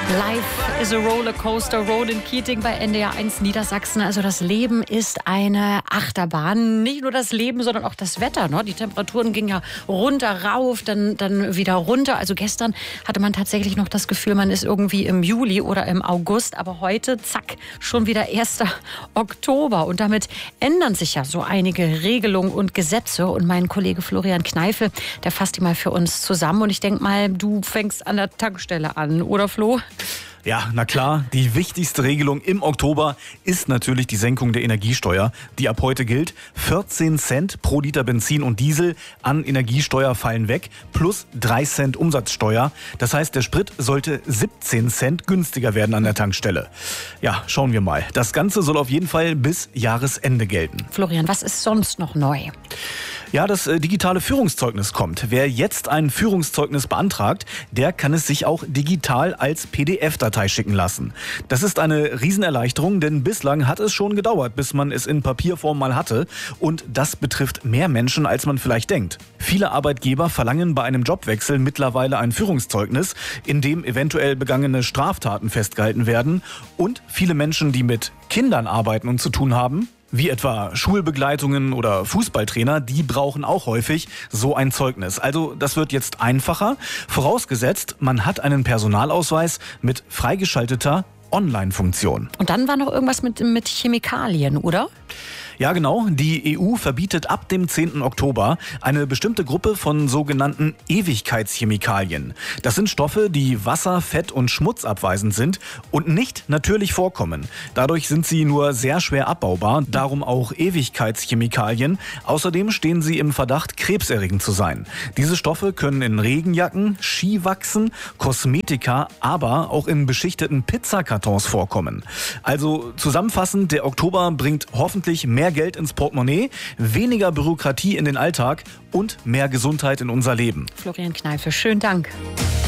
Life is a Rollercoaster, Roland Keating bei NDR 1 Niedersachsen. Also das Leben ist eine Achterbahn. Nicht nur das Leben, sondern auch das Wetter. Ne? Die Temperaturen gingen ja runter, rauf, dann wieder runter. Also gestern hatte man tatsächlich noch das Gefühl, man ist irgendwie im Juli oder im August. Aber heute, zack, schon wieder 1. Oktober. Und damit ändern sich ja so einige Regelungen und Gesetze. Und mein Kollege Florian Kneife, der fasst die mal für uns zusammen. Und ich denke mal, du fängst an der Tankstelle an, oder Flo? Ja, na klar, die wichtigste Regelung im Oktober ist natürlich die Senkung der Energiesteuer, die ab heute gilt. 14 Cent pro Liter Benzin und Diesel an Energiesteuer fallen weg, plus 3 Cent Umsatzsteuer. Das heißt, der Sprit sollte 17 Cent günstiger werden an der Tankstelle. Ja, schauen wir mal. Das Ganze soll auf jeden Fall bis Jahresende gelten. Florian, was ist sonst noch neu? Ja, das digitale Führungszeugnis kommt. Wer jetzt ein Führungszeugnis beantragt, der kann es sich auch digital als PDF-Datei schicken lassen. Das ist eine Riesenerleichterung, denn bislang hat es schon gedauert, bis man es in Papierform mal hatte. Und das betrifft mehr Menschen, als man vielleicht denkt. Viele Arbeitgeber verlangen bei einem Jobwechsel mittlerweile ein Führungszeugnis, in dem eventuell begangene Straftaten festgehalten werden. Und viele Menschen, die mit Kindern arbeiten und zu tun haben, wie etwa Schulbegleitungen oder Fußballtrainer, die brauchen auch häufig so ein Zeugnis. Also das wird jetzt einfacher, vorausgesetzt, man hat einen Personalausweis mit freigeschalteter Online-Funktion. Und dann war noch irgendwas mit Chemikalien, oder? Ja, genau. Die EU verbietet ab dem 10. Oktober eine bestimmte Gruppe von sogenannten Ewigkeitschemikalien. Das sind Stoffe, die Wasser, Fett und Schmutz abweisend sind und nicht natürlich vorkommen. Dadurch sind sie nur sehr schwer abbaubar, darum auch Ewigkeitschemikalien. Außerdem stehen sie im Verdacht, krebserregend zu sein. Diese Stoffe können in Regenjacken, Skiwachsen, Kosmetika, aber auch in beschichteten Pizzakartons vorkommen. Also zusammenfassend, der Oktober bringt hoffentlich mehr Geld ins Portemonnaie, weniger Bürokratie in den Alltag und mehr Gesundheit in unser Leben. Florian Kneife, schönen Dank.